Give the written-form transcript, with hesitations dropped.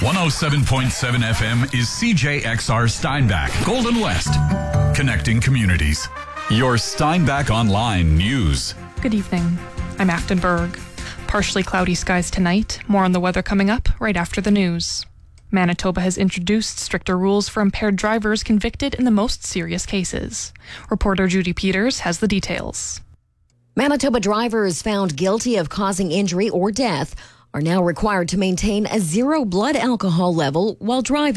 107.7 FM is CJXR Steinbach, Golden West, connecting communities. Your Steinbach Online News. Good evening. I'm Acton Berg. Partially cloudy skies tonight. More on the weather coming up right after the news. Manitoba has introduced stricter rules for impaired drivers convicted in the most serious cases. Reporter Judy Peters has the details. Manitoba drivers found guilty of causing injury or death are now required to maintain a 0 blood alcohol level while driving.